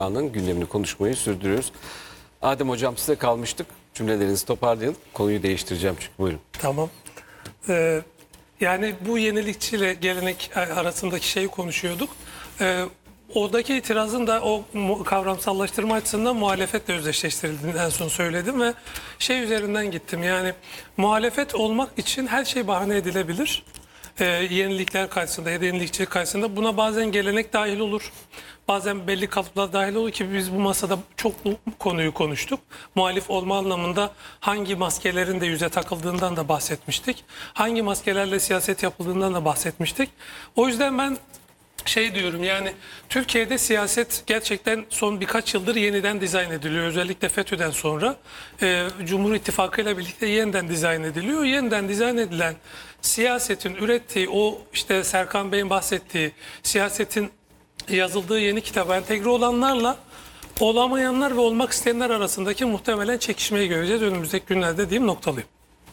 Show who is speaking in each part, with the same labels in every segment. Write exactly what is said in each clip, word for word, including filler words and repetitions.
Speaker 1: Anın gündemini konuşmayı sürdürüyoruz. Adem Hocam, size kalmıştık. Cümlelerinizi toparlayın. Konuyu değiştireceğim çünkü, buyurun.
Speaker 2: Tamam. Ee, yani bu yenilikçiyle gelenek arasındaki şeyi konuşuyorduk. Ee, oradaki itirazın da o kavramsallaştırma açısından muhalefetle özdeşleştirildiğini en son söyledim ve şey üzerinden gittim. Yani muhalefet olmak için her şey bahane edilebilir. Ee, yenilikler karşısında ya da yenilikçilik karşısında buna bazen gelenek dahil olur. Bazen belli kalıplar dahil olur ki biz bu masada çok bu konuyu konuştuk. Muhalif olma anlamında hangi maskelerin de yüze takıldığından da bahsetmiştik. Hangi maskelerle siyaset yapıldığından da bahsetmiştik. O yüzden ben şey diyorum, yani Türkiye'de siyaset gerçekten son birkaç yıldır yeniden dizayn ediliyor. Özellikle FETÖ'den sonra e, Cumhur İttifakı ile birlikte yeniden dizayn ediliyor. Yeniden dizayn edilen siyasetin ürettiği o işte Serkan Bey'in bahsettiği siyasetin yazıldığı yeni kitaba entegre olanlarla olamayanlar ve olmak isteyenler arasındaki muhtemelen çekişmeyi göreceğiz önümüzdeki günlerde diyeyim, noktalıyım.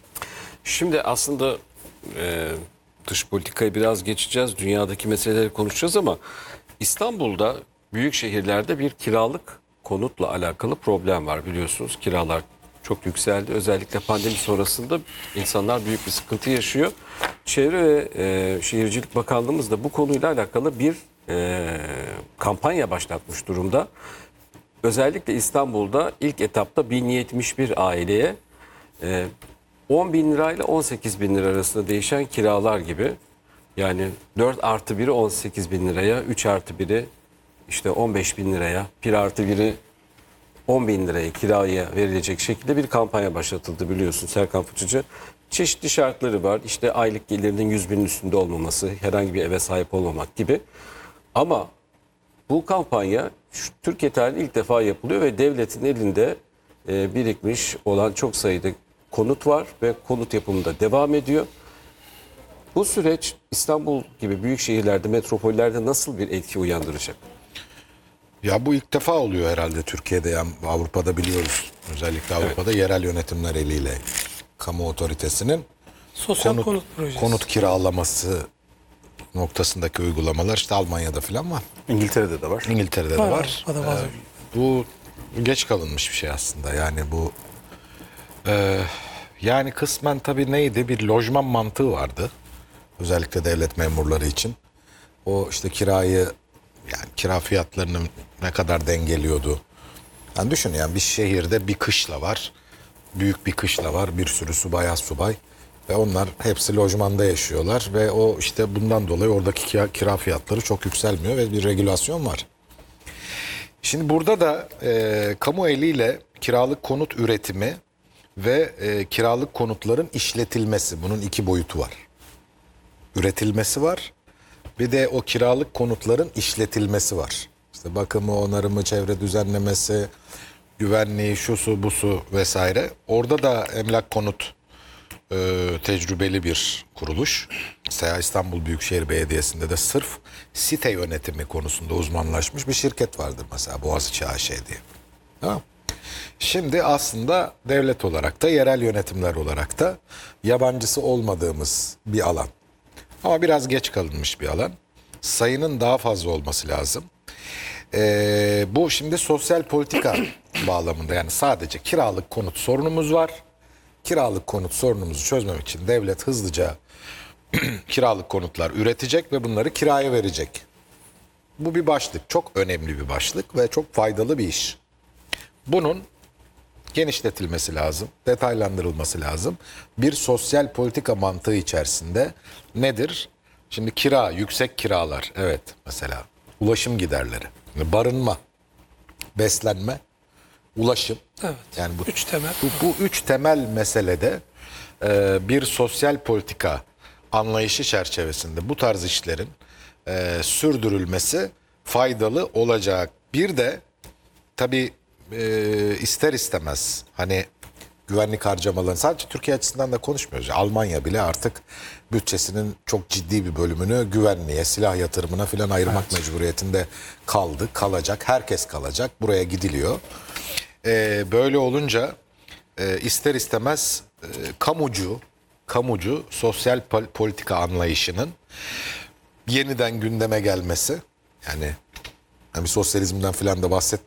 Speaker 1: Şimdi aslında e, dış politikayı biraz geçeceğiz. Dünyadaki meseleleri konuşacağız ama İstanbul'da, büyük şehirlerde bir kiralık konutla alakalı problem var, biliyorsunuz. Kiralar çok yükseldi. Özellikle pandemi sonrasında insanlar büyük bir sıkıntı yaşıyor. Çevre ve e, Şehircilik Bakanlığımız da bu konuyla alakalı bir e, kampanya başlatmış durumda. Özellikle İstanbul'da ilk etapta bin yetmiş bir aileye e, on bin lirayla on sekiz bin lira arasında değişen kiralar gibi. Yani dört artı biri on sekiz bin liraya, üç artı biri işte on beş bin liraya, bir artı biri on bin liraya kiraya verilecek şekilde bir kampanya başlatıldı, biliyorsun Serkan Fıçıcı. Çeşitli şartları var. İşte aylık gelirinin yüz binin üstünde olmaması, herhangi bir eve sahip olmamak gibi. Ama bu kampanya Türkiye tarihinde ilk defa yapılıyor ve devletin elinde e, birikmiş olan çok sayıda konut var ve konut yapımı da devam ediyor. Bu süreç İstanbul gibi büyük şehirlerde, metropollerde nasıl bir etki uyandıracak?
Speaker 3: Ya bu ilk defa oluyor herhalde Türkiye'de, yani Avrupa'da biliyoruz. Özellikle Avrupa'da evet. Yerel yönetimler eliyle kamu otoritesinin
Speaker 2: sosyal konut,
Speaker 3: konut,
Speaker 2: projesi.
Speaker 3: konut kiralaması noktasındaki uygulamalar işte Almanya'da falan var.
Speaker 4: İngiltere'de de var.
Speaker 3: İngiltere'de
Speaker 2: var,
Speaker 3: de var.
Speaker 2: var. var.
Speaker 3: Ee, bu geç kalınmış bir şey aslında. Yani bu e, yani kısmen tabii neydi? Bir lojman mantığı vardı. Özellikle devlet memurları için. O işte kirayı, yani kira fiyatlarını ne kadar dengeliyordu. Yani düşün, yani bir şehirde bir kışla var. Büyük bir kışla var. Bir sürü subay, subay. Ve onlar hepsi lojmanda yaşıyorlar. Ve o işte bundan dolayı oradaki kira, kira fiyatları çok yükselmiyor ve bir regülasyon var. Şimdi burada da e, kamu eliyle kiralık konut üretimi ve e, kiralık konutların işletilmesi, bunun iki boyutu var. Üretilmesi var. Bir de o kiralık konutların işletilmesi var. İşte bakımı, onarımı, çevre düzenlemesi, güvenliği, şusu, busu vesaire. Orada da Emlak Konut e, tecrübeli bir kuruluş. Mesela İstanbul Büyükşehir Belediyesi'nde de sırf site yönetimi konusunda uzmanlaşmış bir şirket vardır mesela, Boğaziçi A Ş diye. Tamam. Şimdi aslında devlet olarak da, yerel yönetimler olarak da yabancısı olmadığımız bir alan. Ama biraz geç kalınmış bir alan. Sayının daha fazla olması lazım. Ee, bu şimdi sosyal politika bağlamında, yani sadece kiralık konut sorunumuz var. Kiralık konut sorunumuzu çözmemek için devlet hızlıca kiralık konutlar üretecek ve bunları kiraya verecek. Bu bir başlık, çok önemli bir başlık ve çok faydalı bir iş. Bunun genişletilmesi lazım, detaylandırılması lazım. Bir sosyal politika mantığı içerisinde nedir? Şimdi kira, yüksek kiralar, evet, mesela ulaşım giderleri, barınma, beslenme, ulaşım.
Speaker 2: Evet.
Speaker 3: Yani bu
Speaker 2: üç temel.
Speaker 3: Bu, bu üç temel meselede e, bir sosyal politika anlayışı çerçevesinde bu tarz işlerin e, sürdürülmesi faydalı olacak. Bir de tabii e, ister istemez hani güvenlik harcamalarını sadece Türkiye açısından da konuşmuyoruz. Almanya bile artık bütçesinin çok ciddi bir bölümünü güvenliğe, silah yatırımına falan ayırmak evet. mecburiyetinde kaldı, kalacak. Herkes kalacak. Buraya gidiliyor. Ee, böyle olunca e, ister istemez e, kamucu, kamucu sosyal politika anlayışının yeniden gündeme gelmesi, yani Yani bir sosyalizmden falan da bahset